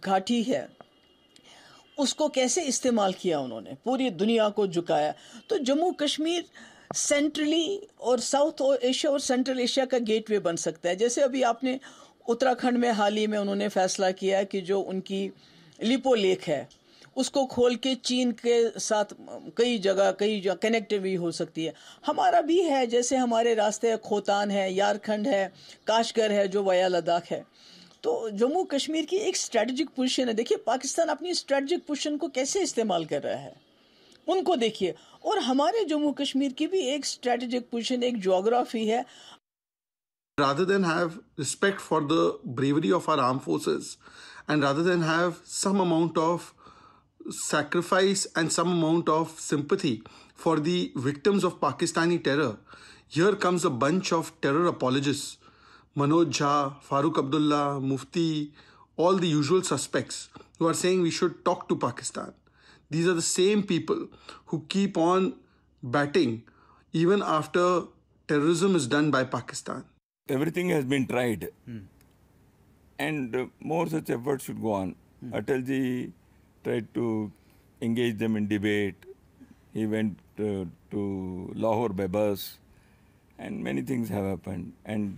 घाटी है उसको कैसे इस्तेमाल किया उन्होंने, पूरी दुनिया को झुकाया। तो जम्मू कश्मीर सेंट्रली और साउथ एशिया और सेंट्रल एशिया का गेटवे बन सकता है। जैसे अभी आपने उत्तराखंड में हाल ही में उन्होंने फैसला किया कि जो उनकी लिपो लेक है उसको खोल के चीन के साथ कई जगह कनेक्टिविटी हो सकती है। हमारा भी है, जैसे हमारे रास्ते खोतान है, यारखंड है, काशगर है जो वाया लद्दाख है। तो जम्मू कश्मीर की एक स्ट्रेटजिक पोजीशन है। देखिए पाकिस्तान अपनी स्ट्रेटजिक पोजीशन को कैसे इस्तेमाल कर रहा है, उनको देखिए। और हमारे जम्मू कश्मीर की भी एक स्ट्रेटजिक पोजीशन, एक ज्योग्राफी है। Rather than have respect for the bravery of our armed forces, and rather than have some amount of sacrifice and some amount of sympathy for the victims of Pakistani terror, here comes a bunch of terror apologists. Manoj Jha, Farooq Abdullah, Mufti, all the usual suspects who are saying we should talk to Pakistan. These are the same people who keep on batting even after terrorism is done by Pakistan. Everything has been tried, and more such efforts should go on. Atalji tried to engage them in debate. He went to Lahore by bus, and many things have happened. And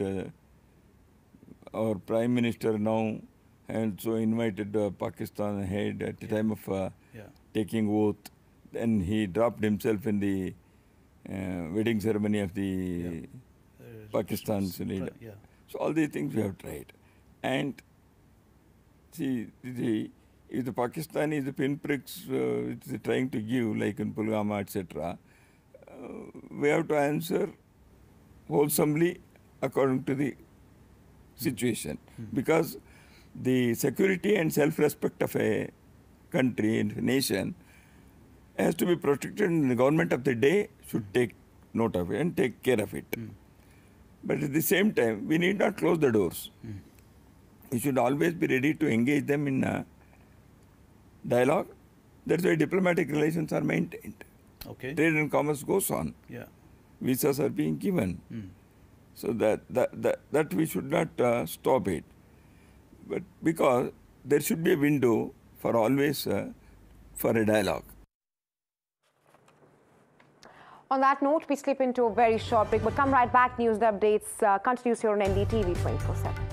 our Prime Minister now has so invited the Pakistan head at the time of taking oath. Then he dropped himself in the wedding ceremony of the Pakistan's leader. So all these things we have tried. And see, if the Pakistanis, the pinpricks which they're trying to give, like in Pulwama, etc., we have to answer wholesomely according to the situation. Because the security and self-respect of a country and a nation has to be protected, and the government of the day should take note of it and take care of it. But at the same time, we need not close the doors. We should always be ready to engage them in dialogue. That's why diplomatic relations are maintained. Okay. Trade and commerce goes on. Yeah. Visas are being given. So that we should not stop it. But because there should be a window for always for a dialogue. On that note, we slip into a very short break. We'll come right back. News and updates continues here on NDTV 24/7.